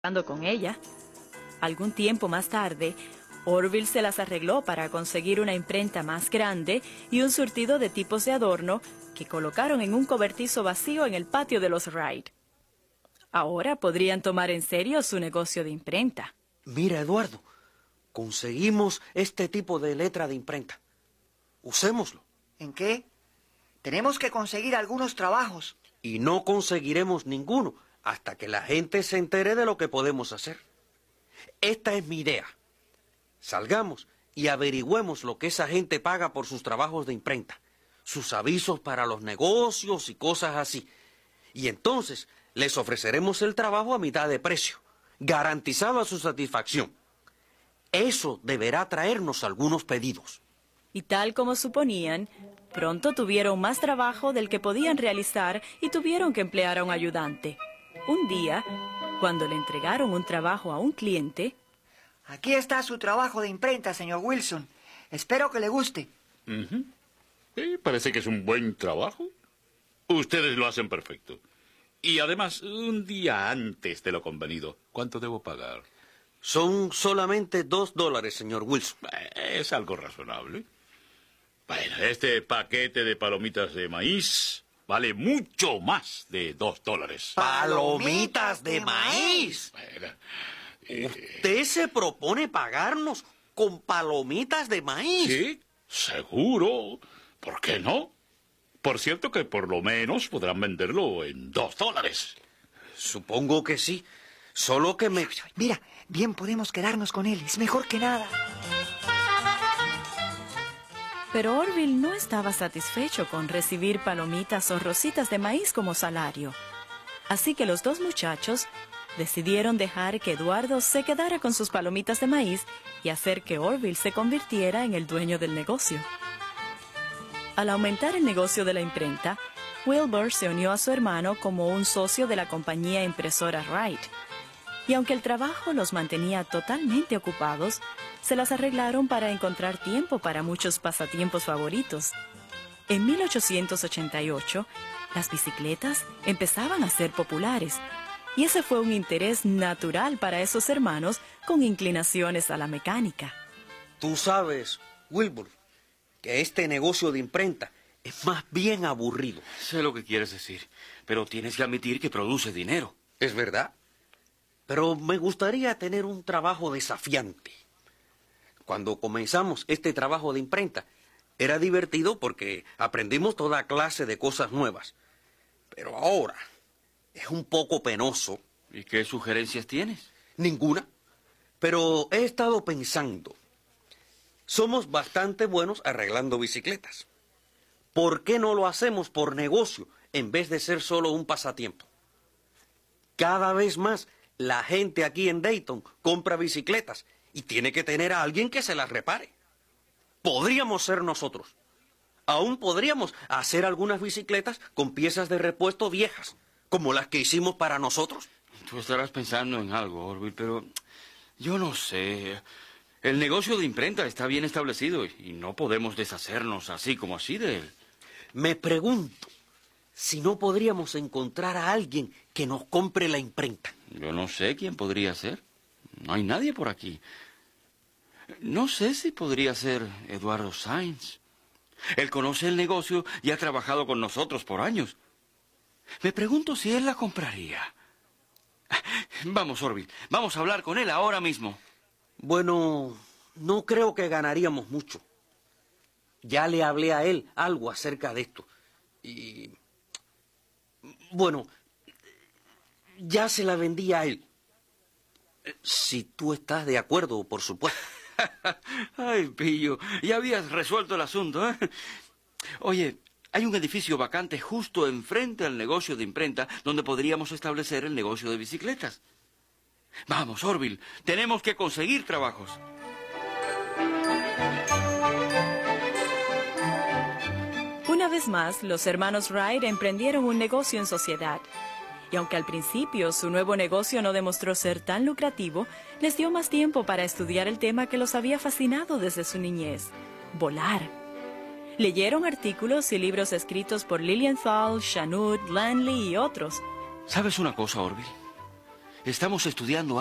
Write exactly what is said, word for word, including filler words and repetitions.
hablando con ella. Algún tiempo más tarde, Orville se las arregló para conseguir una imprenta más grande y un surtido de tipos de adorno que colocaron en un cobertizo vacío en el patio de los Wright. Ahora podrían tomar en serio su negocio de imprenta. Mira, Eduardo, conseguimos este tipo de letra de imprenta. Usémoslo. ¿En qué? Tenemos que conseguir algunos trabajos. Y no conseguiremos ninguno hasta que la gente se entere de lo que podemos hacer. Esta es mi idea. Salgamos y averigüemos lo que esa gente paga por sus trabajos de imprenta, sus avisos para los negocios y cosas así. Y entonces les ofreceremos el trabajo a mitad de precio, garantizado a su satisfacción. Eso deberá traernos algunos pedidos. Y tal como suponían, pronto tuvieron más trabajo del que podían realizar y tuvieron que emplear a un ayudante. Un día, cuando le entregaron un trabajo a un cliente... Aquí está su trabajo de imprenta, señor Wilson. Espero que le guste. Uh-huh. Sí, parece que es un buen trabajo. Ustedes lo hacen perfecto. Y además, un día antes de lo convenido. ¿Cuánto debo pagar? Son solamente dos dólares, señor Wilson. Es algo razonable. Bueno, este paquete de palomitas de maíz vale mucho más de dos dólares. ¡Palomitas de maíz! Bueno, eh... ¿Usted se propone pagarnos con palomitas de maíz? Sí, seguro. ¿Por qué no? Por cierto que por lo menos podrán venderlo en dos dólares. Supongo que sí. Solo que me... Mira, bien podemos quedarnos con él. Es mejor que nada. Pero Orville no estaba satisfecho con recibir palomitas o rositas de maíz como salario. Así que los dos muchachos decidieron dejar que Eduardo se quedara con sus palomitas de maíz y hacer que Orville se convirtiera en el dueño del negocio. Al aumentar el negocio de la imprenta, Wilbur se unió a su hermano como un socio de la compañía impresora Wright. Y aunque el trabajo los mantenía totalmente ocupados, se las arreglaron para encontrar tiempo para muchos pasatiempos favoritos. En mil ochocientos ochenta y ocho, las bicicletas empezaban a ser populares, y ese fue un interés natural para esos hermanos con inclinaciones a la mecánica. Tú sabes, Wilbur, que este negocio de imprenta es más bien aburrido. Sé lo que quieres decir, pero tienes que admitir que produce dinero. Es verdad, pero me gustaría tener un trabajo desafiante. Cuando comenzamos este trabajo de imprenta, era divertido porque aprendimos toda clase de cosas nuevas. Pero ahora es un poco penoso. ¿Y qué sugerencias tienes? Ninguna, pero he estado pensando. Somos bastante buenos arreglando bicicletas. ¿Por qué no lo hacemos por negocio en vez de ser solo un pasatiempo? Cada vez más la gente aquí en Dayton compra bicicletas y tiene que tener a alguien que se las repare. Podríamos ser nosotros. Aún podríamos hacer algunas bicicletas con piezas de repuesto viejas, como las que hicimos para nosotros. Tú estarás pensando en algo, Orville, pero yo no sé. El negocio de imprenta está bien establecido y no podemos deshacernos así como así de él. Me pregunto si no podríamos encontrar a alguien que nos compre la imprenta. Yo no sé quién podría ser. No hay nadie por aquí. No sé si podría ser Eduardo Sainz. Él conoce el negocio y ha trabajado con nosotros por años. Me pregunto si él la compraría. Vamos, Orville, vamos a hablar con él ahora mismo. Bueno, no creo que ganaríamos mucho. Ya le hablé a él algo acerca de esto. Y... bueno, ya se la vendí a él. Si tú estás de acuerdo, por supuesto. Ay, pillo, ya habías resuelto el asunto, ¿eh? Oye, hay un edificio vacante justo enfrente al negocio de imprenta donde podríamos establecer el negocio de bicicletas. Vamos, Orville, tenemos que conseguir trabajos. Una vez más, los hermanos Wright emprendieron un negocio en sociedad. Y aunque al principio su nuevo negocio no demostró ser tan lucrativo, les dio más tiempo para estudiar el tema que los había fascinado desde su niñez: volar. Leyeron artículos y libros escritos por Lilienthal, Chanute, Langley y otros. ¿Sabes una cosa, Orville? Estamos estudiando